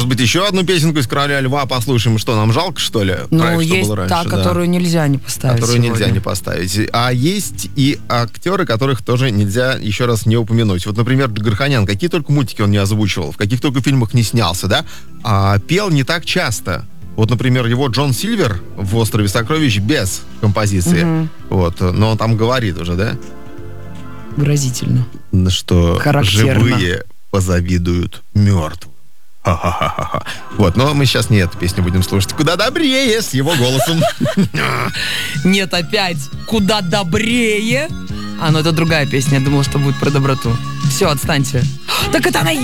может быть, еще одну песенку из «Короля льва» послушаем? Что, нам жалко, что ли? Ну, Проект, что есть было раньше, та, которую нельзя не поставить которую сегодня. нельзя не поставить. А есть и актеры, которых тоже нельзя еще раз не упомянуть. Вот, например, Джигарханян. Какие только мультики он не озвучивал, в каких только фильмах не снялся, да? А пел не так часто. Вот, например, его Джон Сильвер в «Острове сокровищ» без композиции. Вот, но он там говорит уже, да? Выразительно. Что характерно. Живые позавидуют мертвым. Ха-ха-ха-ха. Вот, но мы сейчас не эту песню будем слушать. Куда добрее с его голосом. Нет, опять. Куда добрее. А, ну это другая песня. Я думала, что будет про доброту. Все, отстаньте. Так это она